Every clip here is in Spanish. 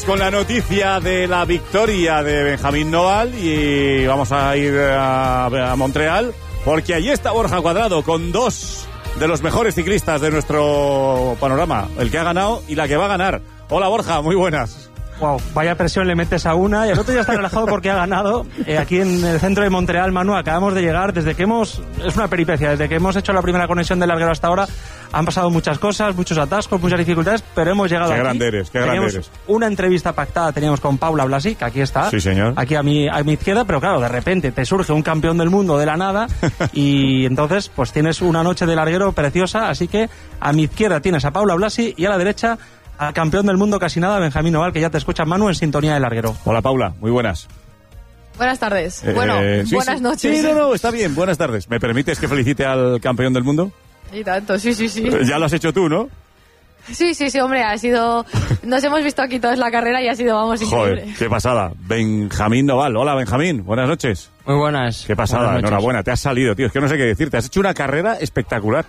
Con la noticia de la victoria de Benjamín Noval y vamos a ir a Montreal porque allí está Borja Cuadrado con dos de los mejores ciclistas de nuestro panorama, el que ha ganado y la que va a ganar. Hola Borja, muy buenas. Wow, vaya presión le metes a una y el otro ya está relajado porque ha ganado. Aquí en el centro de Montreal, Manu, acabamos de llegar. Es una peripecia, desde que hemos hecho la primera conexión del larguero hasta ahora han pasado muchas cosas, muchos atascos, muchas dificultades, pero hemos llegado aquí. Qué grande eres. Una entrevista pactada teníamos con Paula Blasi, que aquí está. Sí, señor. Aquí a mi izquierda, pero claro, de repente te surge un campeón del mundo de la nada y entonces pues tienes una noche de larguero preciosa, así que a mi izquierda tienes a Paula Blasi y a la derecha al campeón del mundo casi nada, Benjamín Noval, que ya te escucha Manu en sintonía de larguero. Hola Paula, muy buenas. Buenas tardes. Buenas noches. Sí, no, está bien, buenas tardes. ¿Me permites que felicite al campeón del mundo? Y tanto, sí. Ya lo has hecho tú, ¿no? Sí, hombre, ha sido... Nos hemos visto aquí toda la carrera y ha sido, increíble. Joder, qué pasada. Benjamín Noval. Hola, Benjamín, buenas noches. Muy buenas. Qué pasada, enhorabuena, te has salido, tío. Es que no sé qué decirte. Has hecho una carrera espectacular.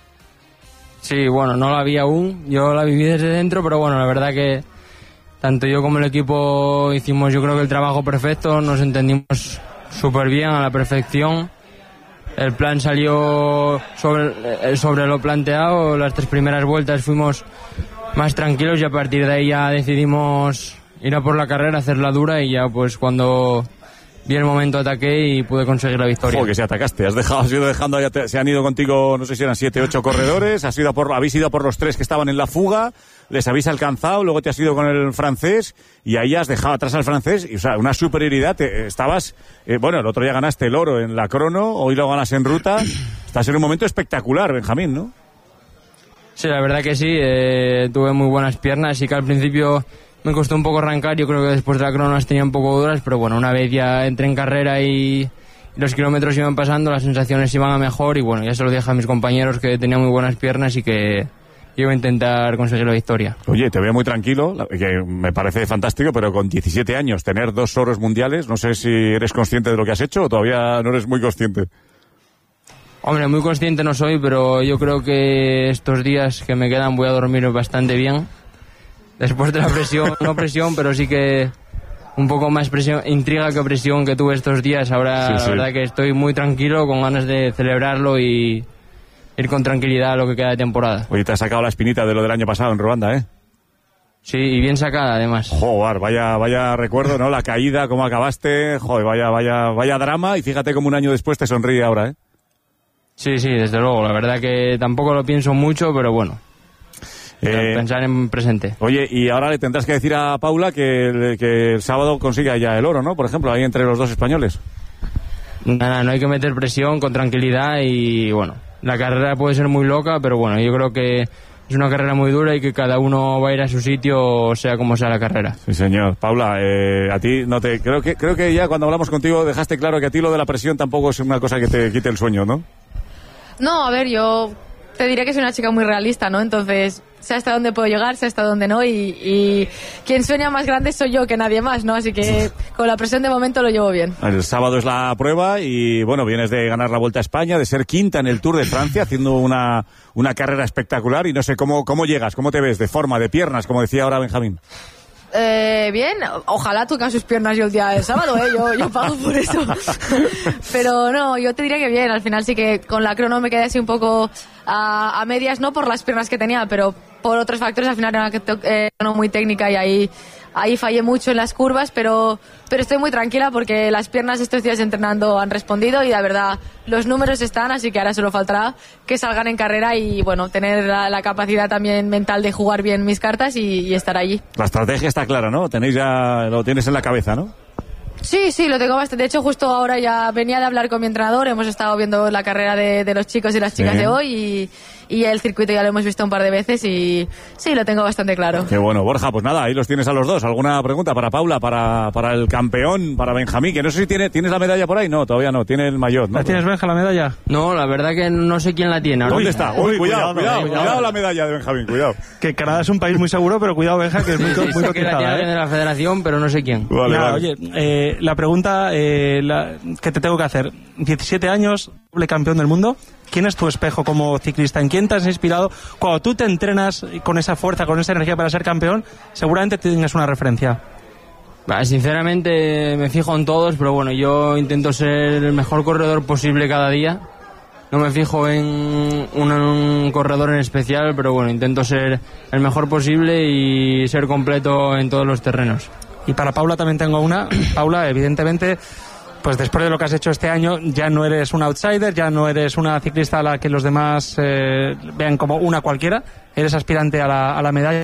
Sí, bueno, no la vi aún. Yo la viví desde dentro, pero bueno, la verdad que tanto yo como el equipo hicimos, yo creo que el trabajo perfecto. Nos entendimos súper bien, a la perfección. El plan salió sobre lo planteado. Las 3 primeras vueltas fuimos más tranquilos y a partir de ahí ya decidimos ir a por la carrera, hacerla dura y ya pues cuando vi el momento ataqué y pude conseguir la victoria. Joder, que si atacaste, has ido dejando, se han ido contigo, no sé si eran 7, 8 corredores, habéis ido por los 3 que estaban en la fuga, les habéis alcanzado, luego te has ido con el francés y ahí has dejado atrás al francés, y, o sea, una superioridad, estabas, bueno, el otro día ganaste el oro en la crono, hoy lo ganas en ruta, estás en un momento espectacular, Benjamín, ¿no? Sí, la verdad que sí, tuve muy buenas piernas y que al principio me costó un poco arrancar, yo creo que después de la crono las tenía un poco duras, pero bueno, una vez ya entré en carrera y los kilómetros iban pasando, las sensaciones iban a mejor y bueno, ya se lo dije a mis compañeros que tenía muy buenas piernas y que iba a intentar conseguir la victoria. Oye, te veo muy tranquilo, que me parece fantástico, pero con 17 años tener 2 oros mundiales, no sé si eres consciente de lo que has hecho o todavía no eres muy consciente. Hombre, muy consciente no soy, pero yo creo que estos días que me quedan voy a dormir bastante bien. Después de la presión, no presión, pero sí que un poco más presión, intriga que presión que tuve estos días. Ahora sí. La verdad que estoy muy tranquilo, con ganas de celebrarlo y ir con tranquilidad a lo que queda de temporada. Oye, te has sacado la espinita de lo del año pasado en Ruanda, ¿eh? Sí, y bien sacada además. Joder, vaya recuerdo, ¿no? La caída, cómo acabaste, joder, vaya drama, y fíjate cómo un año después te sonríe ahora, ¿eh? Sí, desde luego, la verdad que tampoco lo pienso mucho, pero bueno. Pensar en presente. Oye, y ahora le tendrás que decir a Paula que el sábado consiga ya el oro, ¿no? Por ejemplo, ahí entre los 2 españoles. Nada, no hay que meter presión, con tranquilidad y bueno, la carrera puede ser muy loca, pero bueno, yo creo que es una carrera muy dura y que cada uno va a ir a su sitio, sea como sea la carrera. Sí, señor. Paula, a ti no te... Creo que ya cuando hablamos contigo dejaste claro que a ti lo de la presión tampoco es una cosa que te quite el sueño, ¿no? No, a ver, yo te diré que soy una chica muy realista, ¿no? Entonces, sé hasta dónde puedo llegar, sé hasta dónde no, y quien sueña más grande soy yo que nadie más, ¿no? Así que con la presión de momento lo llevo bien. El sábado es la prueba y, bueno, vienes de ganar la Vuelta a España, de ser quinta en el Tour de Francia, haciendo una carrera espectacular, y no sé cómo llegas, cómo te ves, de forma, de piernas, como decía ahora Benjamín. Bien, ojalá tocan sus piernas yo el día del sábado, yo pago por eso. Pero no, yo te diría que bien, al final sí que con la crono me quedé así un poco a medias, no por las piernas que tenía, pero por otros factores. Al final era una crono muy técnica y ahí fallé mucho en las curvas, pero estoy muy tranquila porque las piernas estos días entrenando han respondido y la verdad los números están, así que ahora solo faltará que salgan en carrera y bueno, tener la capacidad también mental de jugar bien mis cartas y estar allí. La estrategia está clara, ¿no? Lo tienes en la cabeza, ¿no? Sí, lo tengo bastante. De hecho, justo ahora ya venía de hablar con mi entrenador, hemos estado viendo la carrera de los chicos y las chicas de hoy y el circuito ya lo hemos visto un par de veces y sí, lo tengo bastante claro. Qué bueno, Borja, pues nada, ahí los tienes a los dos. ¿Alguna pregunta para Paula, para el campeón, para Benjamín? Que no sé si tienes la medalla por ahí. No, todavía no, tiene el maillot, ¿no? ¿La tienes, Benja, la medalla? No, la verdad que no sé quién la tiene. ¿Dónde está? Cuidado la medalla de Benjamín, cuidado. Que Canadá es un país muy seguro, pero cuidado, Benja, que es muy cotizada. Que la tiene de la federación, pero no sé quién. Vale. Oye, la pregunta que te tengo que hacer. 17 años, doble campeón del mundo. ¿Quién es tu espejo como ciclista? ¿En quién te has inspirado? Cuando tú te entrenas con esa fuerza, con esa energía para ser campeón, seguramente tienes una referencia. Sinceramente me fijo en todos, pero bueno, yo intento ser el mejor corredor posible cada día. No me fijo en un corredor en especial, pero bueno, intento ser el mejor posible y ser completo en todos los terrenos. Y para Paula también tengo una. Paula, evidentemente, pues después de lo que has hecho este año, ya no eres un outsider, ya no eres una ciclista a la que los demás vean como una cualquiera, eres aspirante a la medalla.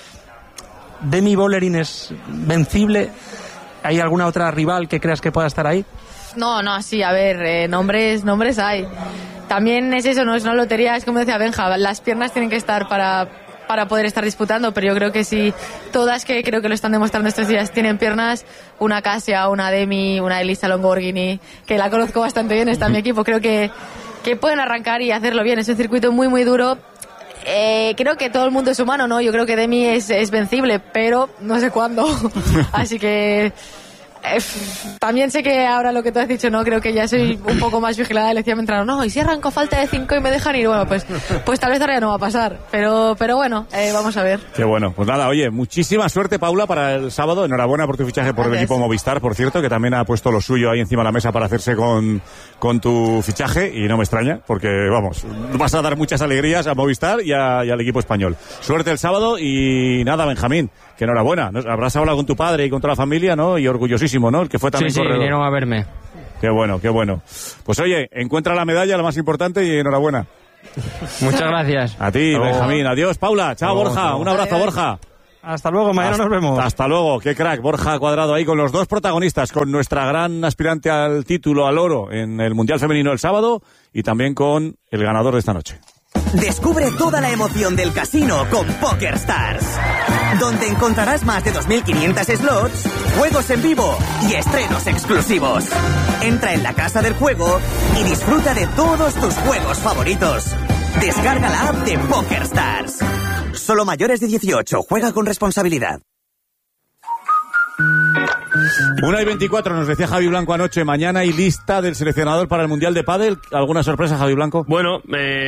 ¿Demi Vollering es vencible? ¿Hay alguna otra rival que creas que pueda estar ahí? No, sí, a ver, nombres hay. También es eso, no es una lotería, es como decía Benja, las piernas tienen que estar para poder estar disputando, pero yo creo que si todas, que creo que lo están demostrando estos días, tienen piernas, una Kasia, una Demi, una Elisa Longoborghini, que la conozco bastante bien, está en mi equipo, creo que pueden arrancar y hacerlo bien. Es un circuito muy, muy duro. Creo que todo el mundo es humano, ¿no? Yo creo que Demi es vencible, pero no sé cuándo. Así que también sé que ahora lo que tú has dicho, no, creo que ya soy un poco más vigilada. Le decía a mi entrenador, no, y si arranco falta de 5 y me dejan ir, bueno, pues tal vez ahora ya no va a pasar, pero bueno, vamos a ver. Qué bueno, pues nada, oye, muchísima suerte, Paula, para el sábado. Enhorabuena por tu fichaje por el equipo Movistar, por cierto, que también ha puesto lo suyo ahí encima de la mesa para hacerse con tu fichaje, y no me extraña, porque vamos, vas a dar muchas alegrías a Movistar y al equipo español. Suerte el sábado y nada, Benjamín, que enhorabuena. Habrás hablado con tu padre y con toda la familia, ¿no? Y orgullosísimo, ¿no? El que fue también corredor. Sí, vinieron a verme. Qué bueno, qué bueno. Pues oye, encuentra la medalla, lo más importante, y enhorabuena. Muchas gracias. A ti, Benjamín. Adiós, Paula. Chao, Borja. Un abrazo, Borja. Hasta luego, mañana nos vemos. Hasta luego, qué crack, Borja Cuadrado ahí con los dos protagonistas, con nuestra gran aspirante al título, al oro, en el Mundial Femenino el sábado, y también con el ganador de esta noche. Descubre toda la emoción del casino con PokerStars, donde encontrarás más de 2.500 slots, juegos en vivo y estrenos exclusivos. Entra en la casa del juego y disfruta de todos tus juegos favoritos. Descarga la app de PokerStars. Solo mayores de 18. Juega con responsabilidad. 1:24 nos decía Javi Blanco anoche. Mañana hay lista del seleccionador para el Mundial de Pádel. ¿Alguna sorpresa, Javi Blanco? Bueno,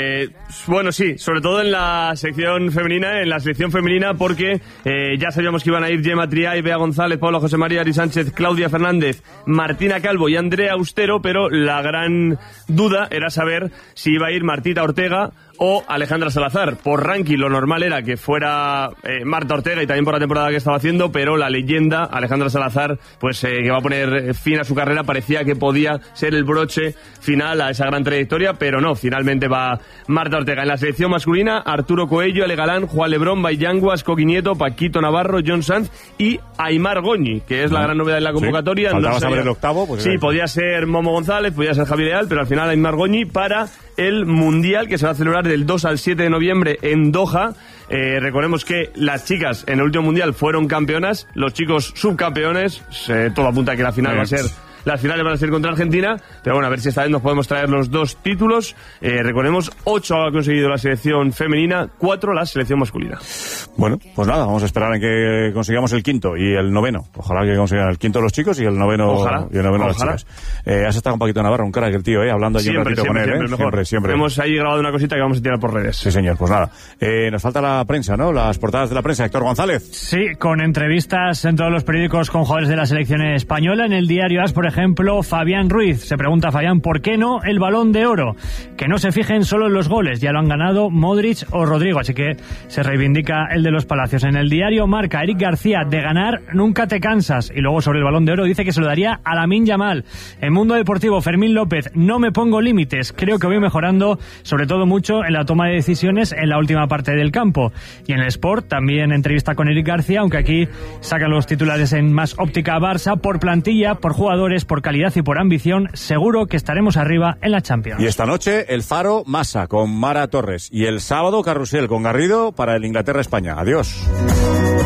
sí, sobre todo en la selección femenina, porque ya sabíamos que iban a ir Gemma Triay, Bea González, Paula José María, Ari Sánchez, Claudia Fernández, Martina Calvo y Andrea Austero, pero la gran duda era saber si iba a ir Martita Ortega o Alejandra Salazar. Por ranking lo normal era que fuera Marta Ortega, y también por la temporada que estaba haciendo, pero la leyenda Alejandra Salazar, pues que va a poner fin a su carrera, parecía que podía ser el broche final a esa gran trayectoria, pero no, finalmente va Marta Ortega. En la selección masculina, Arturo Coello, Ale Galán, Juan Lebrón, Baillanguas, Coqui Nieto, Paquito Navarro, John Sanz y Aimar Goñi, que es la gran novedad en la convocatoria. Sí, faltaba saber el octavo. Pues sí, podía ser Momo González, podía ser Javi Leal, pero al final Aimar Goñi para el Mundial que se va a celebrar del 2 al 7 de noviembre en Doha. Recordemos que las chicas en el último Mundial fueron campeonas, los chicos subcampeones. Todo apunta a que la final va a ser... Las finales van a ser contra Argentina, pero bueno, a ver si esta vez nos podemos traer los dos títulos. Recordemos, 8 ha conseguido la selección femenina, 4 la selección masculina. Bueno, pues nada, vamos a esperar en que consigamos el quinto y el noveno. Ojalá que consigan el quinto los chicos y el noveno, las chicas. Has estado un poquito Navarro, un crack el tío, hablando allí un ratito con él. Siempre. Hemos ahí grabado una cosita que vamos a tirar por redes. Sí, señor, pues nada. Nos falta la prensa, ¿no? Las portadas de la prensa. Héctor González. Sí, con entrevistas en todos los periódicos con jugadores de la selección española. En el diario AS, por ejemplo, Fabián Ruiz. Se pregunta Fabián, ¿por qué no el Balón de Oro? Que no se fijen solo en los goles, ya lo han ganado Modric o Rodrigo, así que se reivindica el de los Palacios. En el diario Marca, Eric García, de ganar nunca te cansas. Y luego sobre el Balón de Oro dice que se lo daría a Lamine Yamal. En Mundo Deportivo, Fermín López, no me pongo límites, creo que voy mejorando, sobre todo mucho en la toma de decisiones en la última parte del campo. Y en el Sport, también entrevista con Eric García, aunque aquí sacan los titulares en más óptica Barça, por plantilla, por jugadores, por calidad y por ambición, seguro que estaremos arriba en la Champions. Y esta noche el Faro Massa con Mara Torres, y el sábado Carrusel con Garrido para el Inglaterra-España. Adiós.